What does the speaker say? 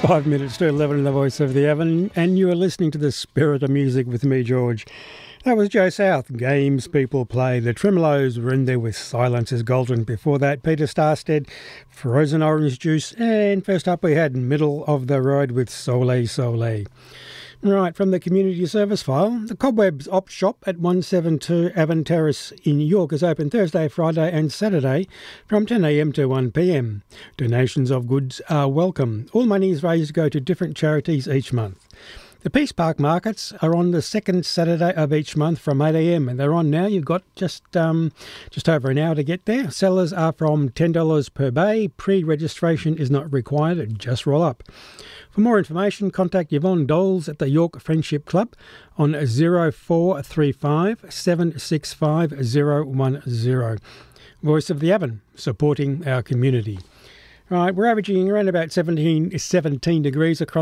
5 minutes to 11 in the voice of the Avon, and you are listening to the Spirit of Music with me, George. That was Joe South, Games People Play. The Tremolos were in there with Silence is Golden. Before that, Peter Starstead, Frozen Orange Juice. And first up, we had Middle of the Road with Sole Sole. Right, from the community service file, the Cobwebs Op Shop at 172 Avon Terrace in York is open Thursday, Friday and Saturday from 10am to 1pm. Donations of goods are welcome. All monies raised go to different charities each month. The Peace Park markets are on the second Saturday of each month from 8am, and they're on now. You've got just over an hour to get there. Sellers are from $10 per bay. Pre-registration is not required. Just roll up. For more information, contact Yvonne Doles at the York Friendship Club on 0435 765 010. Voice of the Avon, supporting our community. Right, we're averaging around about 17 degrees across